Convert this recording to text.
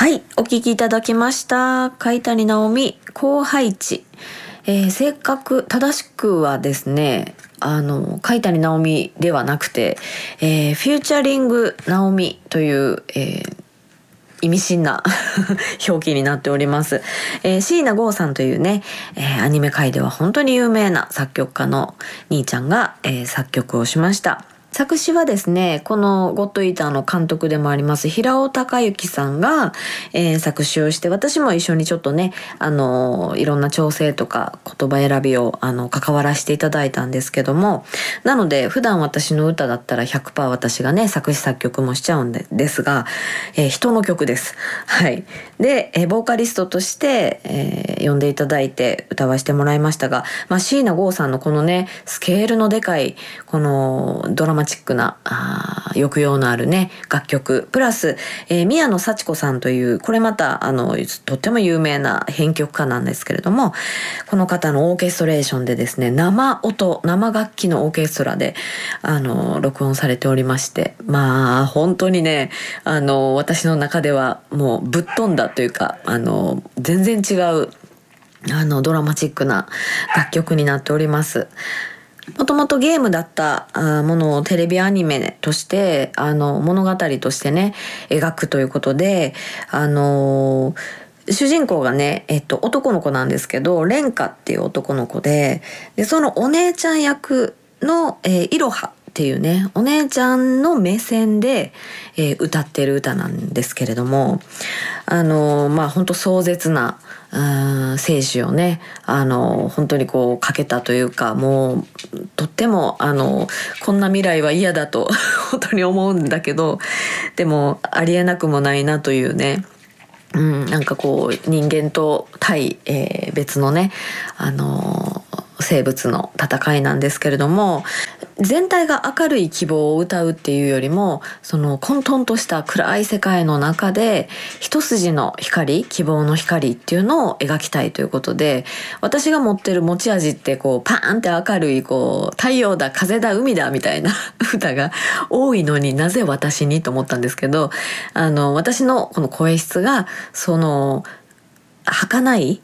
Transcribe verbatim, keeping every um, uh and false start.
はい、お聞きいただきました。貝谷直美、高配置。えー、正確、正しくはですね、あの、貝谷直美ではなくて、えー、フューチャリング直美という、えー、意味深な表記になっております。えー、椎名剛さんというね、えー、アニメ界では本当に有名な作曲家の兄ちゃんが、えー、作曲をしました。作詞はですね、このゴッドイーターの監督でもあります平尾隆之さんが、えー、作詞をして、私も一緒にちょっとね、あのー、いろんな調整とか言葉選びをあの関わらせていただいたんですけども、なので普段私の歌だったら ひゃくパーセント 私がね作詞作曲もしちゃうんでですが、えー、人の曲です。はい。で、えー、ボーカリストとして、えー、呼んでいただいて歌わせてもらいましたが、まあ、椎名剛さんのこのねスケールのでかいこのドラマチックなあ抑揚のあるね楽曲プラス、えー、宮野幸子さんというこれまたあのとっても有名な編曲家なんですけれども、この方のオーケストレーションでですね、生音生楽器のオーケストラであの録音されておりまして、まあ本当にねあの私の中ではもうぶっ飛んだというか、あの全然違うあのドラマチックな楽曲になっております。もともとゲームだったものをテレビアニメとしてあの物語としてね描くということで、あの主人公がね、えっと、男の子なんですけど、レンカっていう男の子で、でそのお姉ちゃん役の、えー、イロハっていうねお姉ちゃんの目線で、えー、歌ってる歌なんですけれども、あのまあ本当壮絶な生死をねあの本当にこうかけたというか、もうとってもあのこんな未来は嫌だと本当に思うんだけど、でもありえなくもないなというね、うん、なんかこう人間と対、えー、別のねあの生物の戦いなんですけれども、全体が明るい希望を歌うっていうよりも、その混沌とした暗い世界の中で一筋の光、希望の光っていうのを描きたいということで、私が持ってる持ち味ってこうパーンって明るいこう太陽だ風だ海だみたいな歌が多いのになぜ私にと思ったんですけど、あの私のこの声質がその儚い